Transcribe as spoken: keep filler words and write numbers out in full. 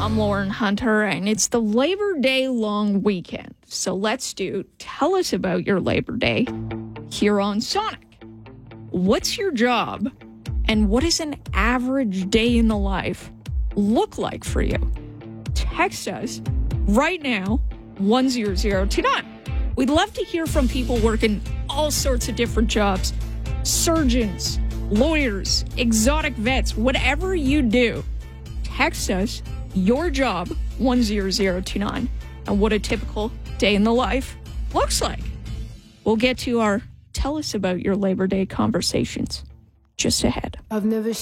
I'm Lauren Hunter, and it's the Labor Day long weekend. So let's do Tell Us About Your Labor Day here on Sonic. What's your job, and what does an average day in the life look like for you? Text us right now, one zero zero two nine. We'd love to hear from people working all sorts of different jobs. Surgeons, lawyers, exotic vets, whatever you do. Text us your job, one zero zero two nine, and what a typical day in the life looks like. We'll get to our Tell Us About Your Labor Day conversations just ahead. I've never